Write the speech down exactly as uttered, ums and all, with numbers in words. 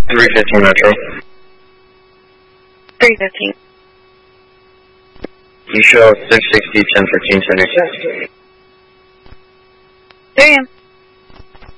three fifteen Metro. three fifteen. You show six sixty, ten fifteen, seventy-six. There I am.